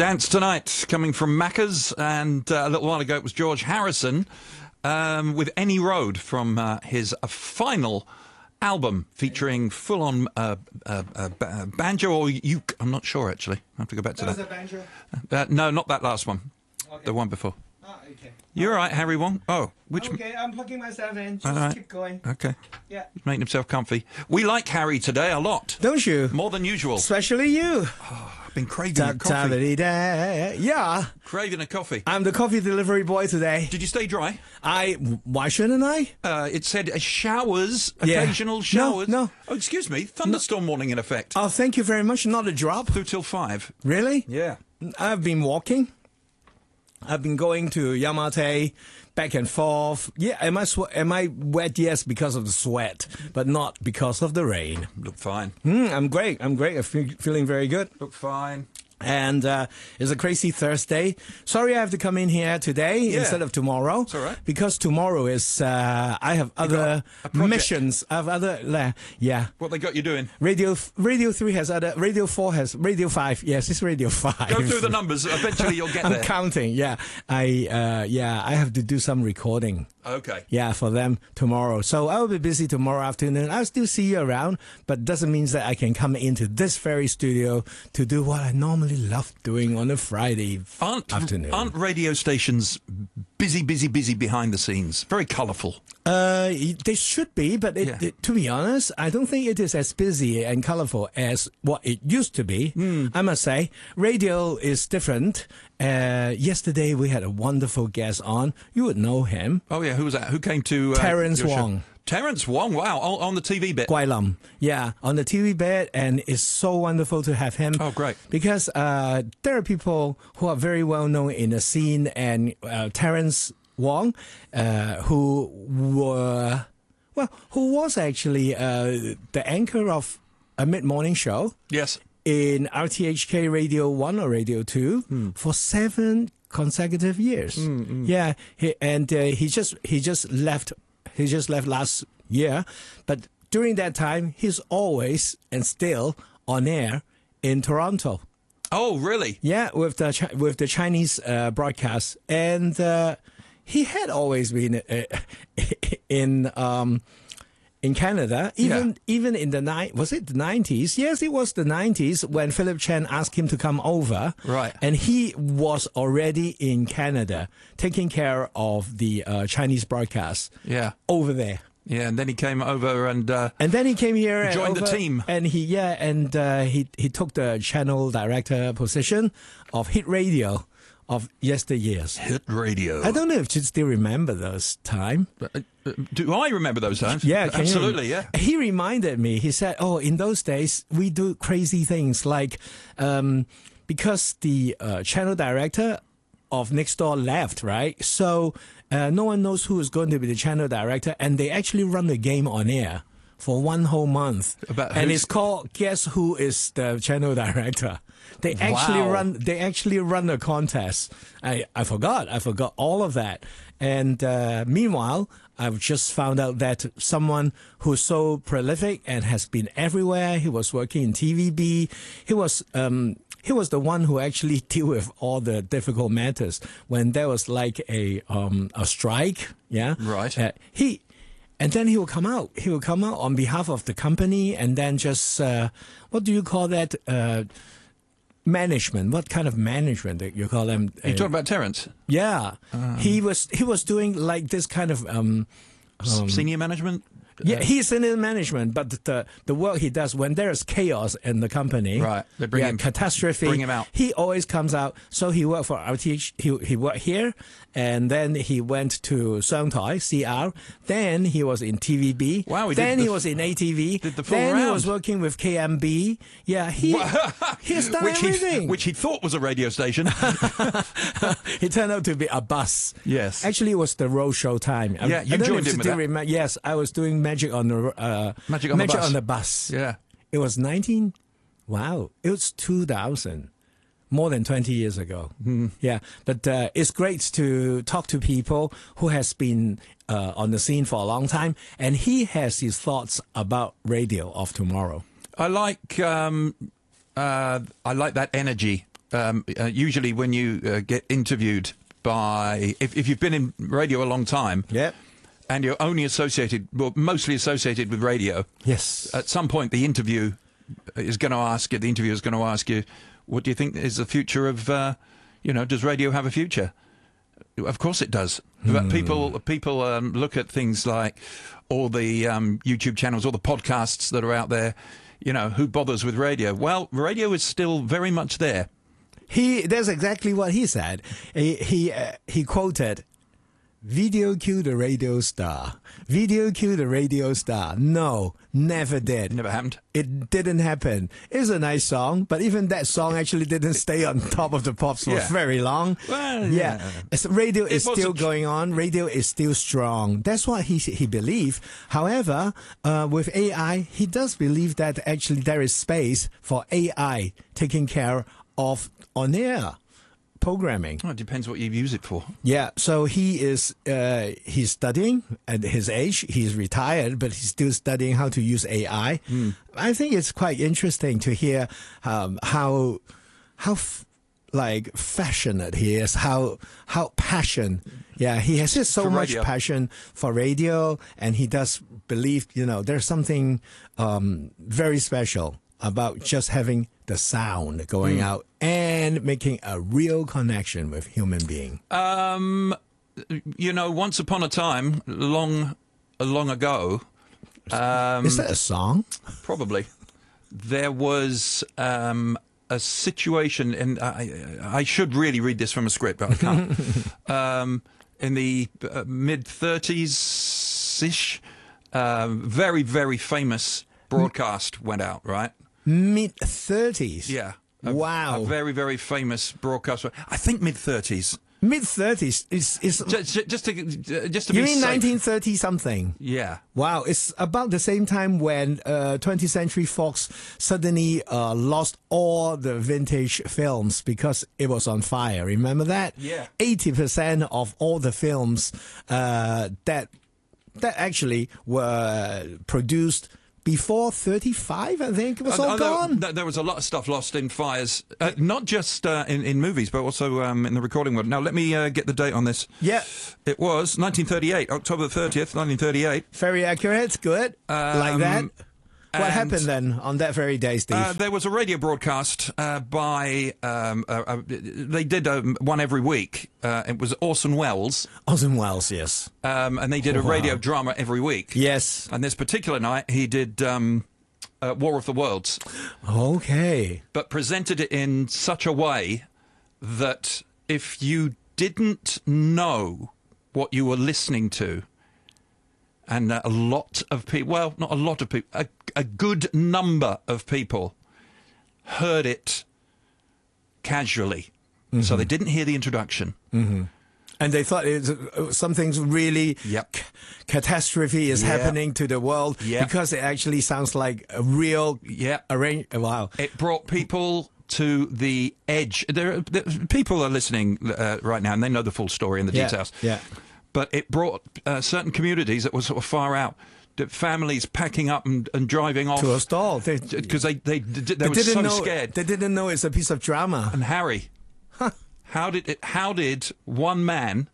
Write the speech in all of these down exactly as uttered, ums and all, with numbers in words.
Dance Tonight, coming from Macca's, and uh, a little while ago it was George Harrison um, with Any Road from uh, his uh, final album featuring full-on uh, uh, uh, uh, banjo or uke. I'm not sure, actually. I have to go back to that. That was a banjo? Uh, no, not that last one. Okay. The one before. Ah, okay. You're right, Harry Wong. Oh, which... Okay, I'm plugging myself in. Just right. keep going. Okay. Yeah. He's making himself comfy. We like Harry today a lot. Don't you? More than usual. Especially you. Oh, I've been craving a coffee. Yeah. Craving a coffee. I'm the coffee delivery boy today. Did you stay dry? I... Why shouldn't I? Uh, it said uh, showers, Yeah. occasional showers. No, no. Oh, excuse me. Thunderstorm warning in effect. Oh, thank you very much. Not a drop. Through till five. Really? Yeah. I've been walking. I've been going to Yamate, back and forth. Yeah, am I swe- am I wet? Yes, because of the sweat, but not because of the rain. Look fine. Mm, I'm great. I'm great. I'm fe- feeling very good. Look fine. And uh, it's a crazy Thursday. Sorry I have to come in here today Yeah. instead of tomorrow. It's all right. Because tomorrow is, uh, I have other a project. missions. I have other, uh, yeah. What they got you doing? Radio Radio three has other, Radio four has, Radio five, yes, it's Radio five. Go through the numbers. Eventually you'll get I'm there. counting, yeah. I, uh, yeah, I have to do some recording. Okay. Yeah, for them tomorrow. So I will be busy tomorrow afternoon. I'll still see you around, but doesn't mean that I can come into this very studio to do what I normally love doing on a Friday f- Aren't, afternoon. aren't radio stations busy, busy, busy behind the scenes? Very colourful. Uh, they should be, but it, Yeah. it, to be honest, I don't think it is as busy and colorful as what it used to be. Mm. I must say, radio is different. Uh, yesterday we had a wonderful guest on. You would know him, Oh, yeah. Who was that? Who came to... Uh, Terence your show? Wong. Terence Wong. Wow. On, on the T V bit. Guai Lam. Yeah, on the T V bed, and it's so wonderful to have him. Oh, great. Because uh, there are people who are very well known in the scene, and uh, Terence Wong, uh, who were, well, who was actually uh, the anchor of a mid-morning show Yes. in R T H K Radio one or Radio two Hmm. for seven consecutive years. Yeah, he, and uh, he just he just left. He just left last year, but during that time, he's always and still on air in Toronto. Oh, really? Yeah, with the Chi- with the Chinese uh, broadcast, and uh, he had always been uh, in um, in Canada. Even Yeah. even in the ni- was it the nineties? Yes, it was the nineties when Philip Chen asked him to come over. Right. and he was already in Canada taking care of the uh, Chinese broadcast Yeah. over there. Yeah, and then he came over and... Uh, And then he came here and Joined the over- team. and he yeah, and uh, he he took the channel director position of Hit Radio of yesteryears. hit radio. I don't know if you still remember those time. Uh, uh, Do I remember those times? Yeah, can you Absolutely, rem- yeah. He reminded me. He said, "Oh, in those days we do crazy things like um, because the uh, channel director of Next Door left, right? So uh, no one knows who is going to be the channel director, and they actually run the game on air for one whole month, About and who's- it's called Guess Who is the Channel Director." They actually Wow. run. They actually run a contest. I, I forgot. I forgot all of that. And uh, meanwhile, I've just found out that someone who's so prolific and has been everywhere. He was working in T V B. He was um, he was the one who actually deal with all the difficult matters when there was like a um, a strike. Yeah, Right. Uh, he. And then he will come out. He will come out on behalf of the company, and then just uh, what do you call that? Uh, management. What kind of management that you call them? You Uh, talking about Terence? yeah, he was he was doing like this kind of um, S- Senior management? yeah. Uh, He's in the management, but the the work he does when there is chaos in the company, Right, they bring yeah, him- catastrophe, bring him out. He always comes out. So he worked for R T H. He he worked here, and then he went to Song Tai C R. Then he was in T V B. Wow, he did then the he f- was in A T V. did the full then he round. was working with K M B. Yeah, he he's done which he, everything. which he thought was a radio station. It turned out to be a bus. Yes. Actually, it was the road show time. I- Yeah, I you don't know joined if in with still that. remember- yes, I was doing Magic on the uh, Magic on the bus. on the bus. Yeah. It was nineteen. Wow, it was two thousand. More than twenty years ago. Hmm. Yeah, but uh, it's great to talk to people who has been uh, on the scene for a long time, and he has his thoughts about radio of tomorrow. I like um, uh, I like that energy um, uh, usually when you uh, get interviewed by, if, if you've been in radio a long time, Yep. and you're only associated, well, mostly associated with radio, Yes. at some point the interview is going to ask you, the interviewer is going to ask you, what do you think is the future of, uh, you know, does radio have a future? Of course it does. But people people um, look at things like all the um, YouTube channels, all the podcasts that are out there. You know, who bothers with radio? Well, radio is still very much there. He that's exactly what he said. He he uh, he quoted, "Video killed the radio star. Video killed the radio star." No, never did. Never happened. It didn't happen. It's a nice song, but even that song actually didn't stay on top of the pops for Yeah. very long. Well, yeah, yeah. It's- radio It is still wasn't- going on. Radio is still strong. That's what he he believed. However, uh, with A I, he does believe that actually there is space for A I taking care of on-air programming. Well, it depends what you use it for. Yeah, so he is uh, he's studying at his age. He's retired, but he's still studying how to use A I. I think it's quite interesting to hear um, how how f- like passionate he is. How how passion. Yeah, he has just so For much radio. passion for radio, and he does believe you know there's something um, very special about just having the sound going out and making a real connection with human being. Um, you know, once upon a time, long, long ago, um, Is that a song? probably, there was um, a situation, and I, I should really read this from a script, but I can't. um, in the uh, mid thirties ish, um, very, very famous broadcast went out, right? Mid thirties. Yeah. A, Wow. A very, very famous broadcast. I think mid thirties. Mid thirties is is. Just, just to just to You be mean safe. nineteen thirty something? Yeah. Wow, it's about the same time when uh, twentieth Century Fox suddenly uh, lost all the vintage films because it was on fire. Remember that? Yeah. eighty percent of all the films uh, that that actually were produced before thirty-five, I think, it was all Uh, there- gone. there, there was a lot of stuff lost in fires, uh, not just uh, in, in movies, but also um, in the recording world. Now, let me uh, get the date on this. Yeah, It was nineteen thirty-eight, October thirtieth, nineteen thirty-eight. very accurate. Good. like that. What and- happened then on that very day, Steve? Uh, there was a radio broadcast uh, by, um, uh, uh, they did um, one every week. Uh, it was Orson Welles, Orson Welles, yes. um, and they did a Wow. radio drama every week. Yes. And this particular night, he did um, uh, War of the Worlds, Okay. but presented it in such a way that if you didn't know what you were listening to, and uh, a lot of people, well, not a lot of people, a, a good number of people heard it casually. So they didn't hear the introduction. And they thought it was, uh, something's really Yep. c- catastrophe is Yeah. happening to the world Yeah. because it actually sounds like a real Yeah. arrange. Wow. It brought people to the edge. There, there people are listening uh, right now, and they know the full story and the Yeah, details. yeah. But it brought uh, certain communities that were sort of far out, the families packing up and, and driving off To a stall. They, because they they they, they they were didn't so know. scared. They didn't know it's a piece of drama. And Harry, how did it, how did one man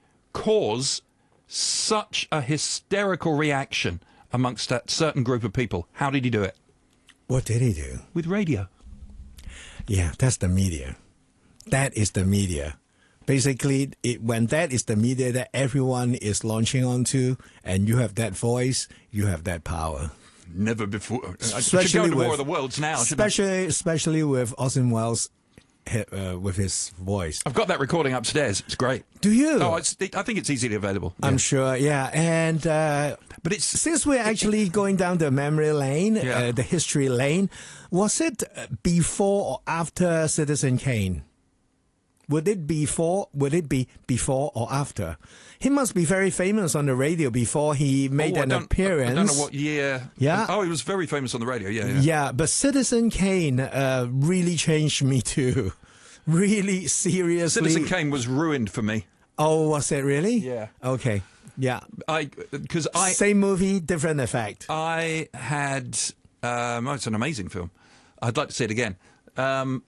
cause such a hysterical reaction amongst that certain group of people? How did he do it? What did he do? With radio. Yeah, that's the media. That is the media. Basically, it, when that is the media that everyone is launching onto, and you have that voice, you have that power. Never before. I should Especially go to with- War of the Worlds now. shouldn't I? Especially, especially with Orson Welles, uh, with his voice. I've got that recording upstairs. It's great. Do you? Oh, it's, I think it's easily available. I'm Yeah. sure, yeah. And uh, But it's since we're actually going down the memory lane, Yeah. uh, the history lane, was it before or after Citizen Kane? Would it be before? Would it be before or after? He must be very famous on the radio before he made Oh, I an don't- appearance. I don't know what year. Yeah. Oh, he was very famous on the radio. Yeah. Yeah. Yeah, but Citizen Kane uh, really changed me too. Really seriously. Citizen Kane was ruined for me. Oh, was it really? Yeah. Okay. Yeah. I because I Same movie, different effect. I had. Um, oh, it's an amazing film. I'd like to see it again. Um,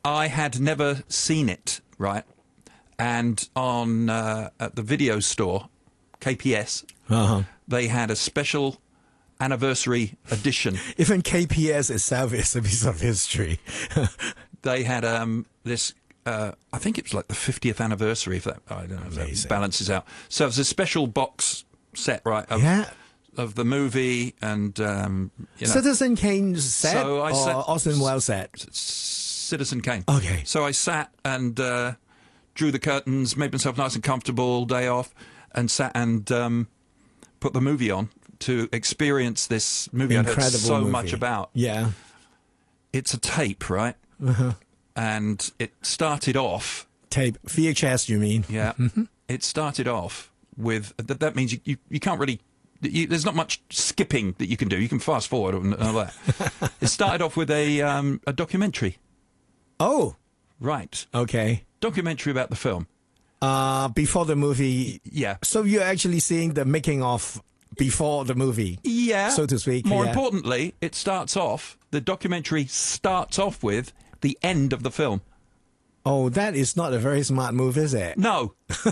I had never seen it, right? And on uh, at the video store, K P S, Uh-huh. they had a special anniversary edition. Even K P S itself is a piece of history. They had um, this. Uh, I think it was like the fiftieth anniversary. If that, I don't know, if that Amazing. balances out. So it was a special box set, right? Of, Yeah. of the movie, and um, you know, Citizen Kane set So I or sat- Orson Welles set? Citizen Kane. Okay. So I sat and uh, drew the curtains, made myself nice and comfortable, day off, and sat and um, put the movie on to experience this movie I'd heard Incredible so movie. much about. Yeah. It's a tape, right? Uh-huh. And it started off, Tape. V H S, you mean? yeah, it started off with, that, that means you, you, you can't really, you, there's not much skipping that you can do. You can fast forward and all that. It started off with a, um, a documentary. Oh, Right. okay. Documentary about the film. Uh, before the movie. Yeah. So you're actually seeing the making of before the movie. Yeah. So to speak. More yeah. importantly, it starts off, the documentary starts off with the end of the film. Oh, that is not a very smart move, is it? No.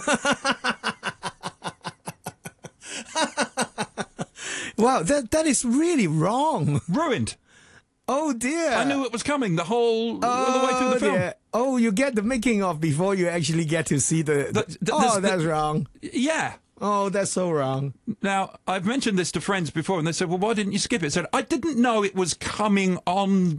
Wow, that that is really wrong. Ruined. Oh dear. I knew it was coming the whole all the way through the film. dear. Oh, you get the making of before you actually get to see the. The- the- oh, this- the- that's wrong. Yeah. Oh, that's so wrong. Now, I've mentioned this to friends before, and they said, well, why didn't you skip it? I said, I didn't know it was coming on.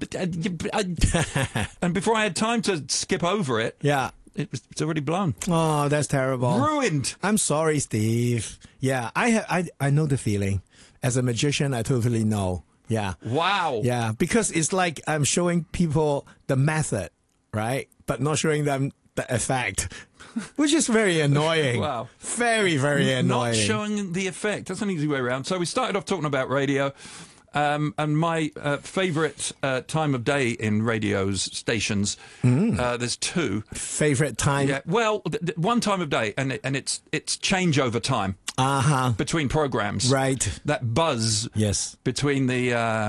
And before I had time to skip over it, Yeah. it was, it's already blown. Oh, that's terrible. Ruined. I'm sorry, Steve. Yeah, I ha- I I know the feeling. As a magician, I totally know. Yeah. Wow. Yeah, because it's like I'm showing people the method, right? But not showing them the effect, which is very annoying. Wow. Very, very annoying. Not showing the effect. That's an easy way around. So we started off talking about radio. Um, and my uh, favourite uh, time of day in radio's stations, Mm. uh, there's two. Favorite time? Yeah, well, th- th- one time of day, and it, and it's it's changeover time Uh huh. between programs. Right. That buzz Yes. between the uh,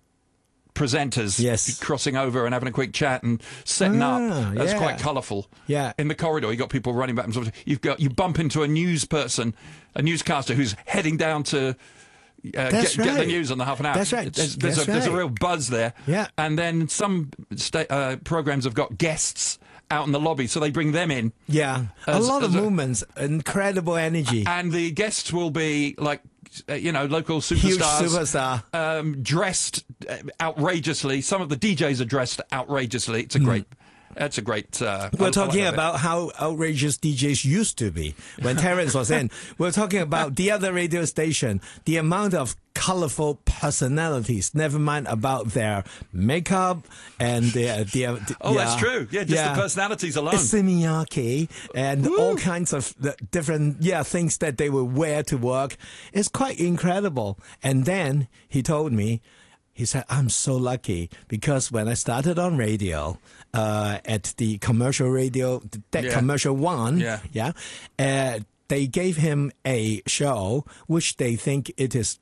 presenters, Yes. crossing over and having a quick chat and setting Ah, up. That's yeah. quite colourful. Yeah. In the corridor, you got people running back and forth. You've got you bump into a news person, a newscaster who's heading down to. Uh, That's get, get the right. news on the half an hour. That's right. There's, there's, That's a, there's a right. real buzz there. Yeah. And then some sta- uh, programs have got guests out in the lobby, so they bring them in. Yeah. As- a lot of as a- movements, incredible energy. And the guests will be like, uh, you know, local Huge superstars. superstar. Um, dressed uh, outrageously. Some of the D Js are dressed outrageously. It's a great... That's a great... Uh, I- I We're like talking that bit. about how outrageous D Js used to be when Terence was in. We're talking about the other radio station, the amount of colorful personalities, never mind about their makeup and their... their, their Oh, that's yeah. true. Yeah, just the personalities alone. Simiaki and Woo. all kinds of the different yeah things that they would wear to work. It's quite incredible. And then he told me, he said, I'm so lucky because when I started on radio, uh, at the commercial radio, that Yeah. commercial one, Yeah. yeah, uh, they gave him a show which they think it is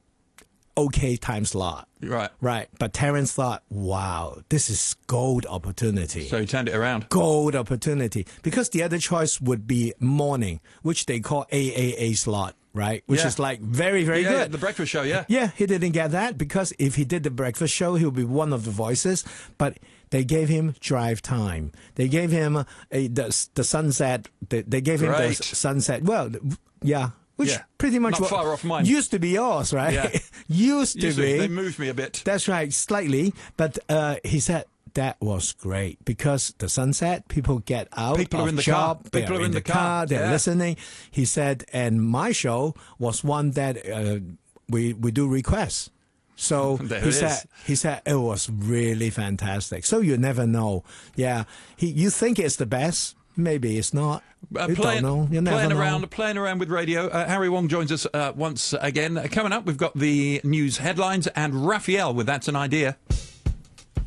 okay time slot. Right. Right. But Terence thought, wow, this is gold opportunity. So he turned it around. Gold opportunity. Because the other choice would be morning, which they call A A A slot, right? Which Yeah. is like very, very yeah, good. the breakfast show, yeah. Yeah, he didn't get that because if he did the breakfast show, he would be one of the voices. But they gave him drive time. They gave him a, the, the sunset. They, they gave him Great. the sunset. Well, yeah. Which Yeah. pretty much Not what far off mine. used to be yours, right? Yeah. used to Usually be. they moved me a bit. That's right, slightly. But uh, he said that was great because the sunset, people get out People are of in the job, car. they're People are in, in the, the car, car. they're Yeah. listening. He said, and my show was one that uh, we we do requests. So There he it said is. he said it was really fantastic. So you never know. Yeah, he you think it's the best. Maybe it's not. Uh, you playing, don't know. You never playing know. around, playing around with radio. Uh, Harry Wong joins us uh, once again. Uh, coming up, we've got the news headlines and Raphael with That's an Idea.